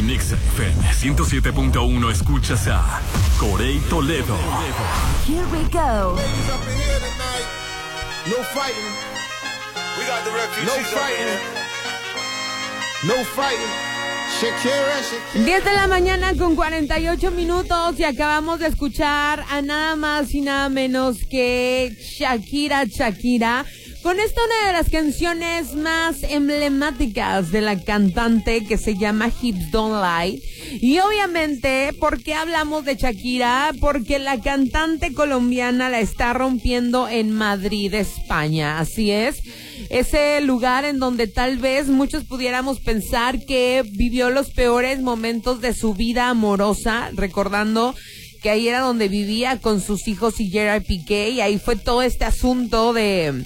En XFM 107.1 escuchas a Corey Toledo. Here we go. Ladies up in here tonight. No fighting. We got the refugees No up fighting. here. No fighting. Shakira. 10 de la mañana con 48 minutos y acabamos de escuchar a nada más y nada menos que Shakira. Con esta una de las canciones más emblemáticas de la cantante que se llama Hips Don't Lie. Y obviamente, ¿por qué hablamos de Shakira? Porque la cantante colombiana la está rompiendo en Madrid, España. Así es. Ese lugar en donde tal vez muchos pudiéramos pensar que vivió los peores momentos de su vida amorosa, recordando que ahí era donde vivía con sus hijos y Gerard Piqué, y ahí fue todo este asunto de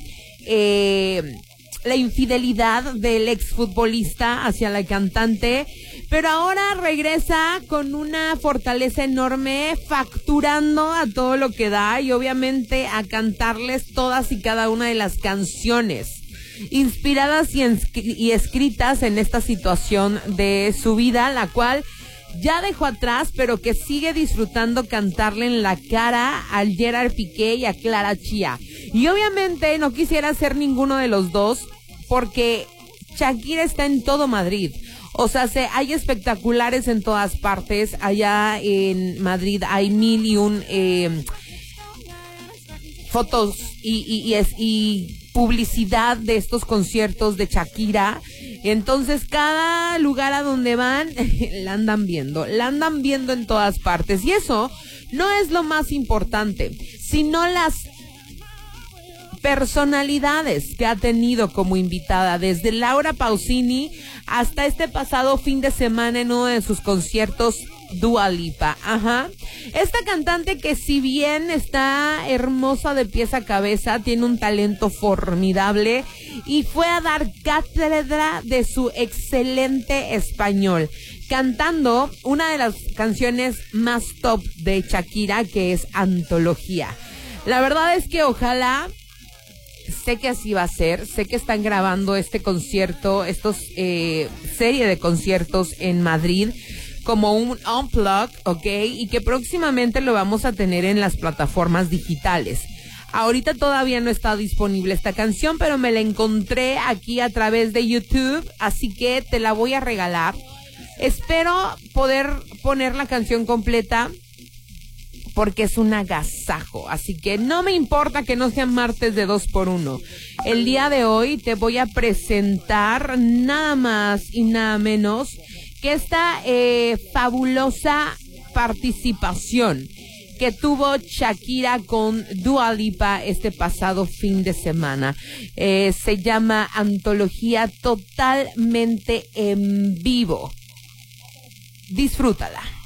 la infidelidad del exfutbolista hacia la cantante, pero ahora regresa con una fortaleza enorme, facturando a todo lo que da y obviamente a cantarles todas y cada una de las canciones inspiradas y escritas en esta situación de su vida, la cual ya dejó atrás, pero que sigue disfrutando cantarle en la cara al Gerard Piqué y a Clara Chía. Y obviamente no quisiera ser ninguno de los dos, porque Shakira está en todo Madrid. O sea, hay espectaculares en todas partes. Allá en Madrid hay 1001 fotos y publicidad de estos conciertos de Shakira. Entonces cada lugar a donde van la andan viendo en todas partes, y eso no es lo más importante, sino las personalidades que ha tenido como invitada, desde Laura Pausini hasta este pasado fin de semana en uno de sus conciertos, Dua Lipa. Esta cantante que, si bien está hermosa de pies a cabeza, tiene un talento formidable y fue a dar cátedra de su excelente español, cantando una de las canciones más top de Shakira, que es Antología. La verdad es que ojalá, sé que así va a ser, sé que están grabando este concierto, serie de conciertos en Madrid, como un unplug, ¿ok? Y que próximamente lo vamos a tener en las plataformas digitales. Ahorita todavía no está disponible esta canción, pero me la encontré aquí a través de YouTube, así que te la voy a regalar. Espero poder poner la canción completa, porque es un agasajo, así que no me importa que no sea martes de 2x1. El día de hoy te voy a presentar nada más y nada menos que esta fabulosa participación que tuvo Shakira con Dua Lipa este pasado fin de semana. Se llama Antología, totalmente en vivo. Disfrútala.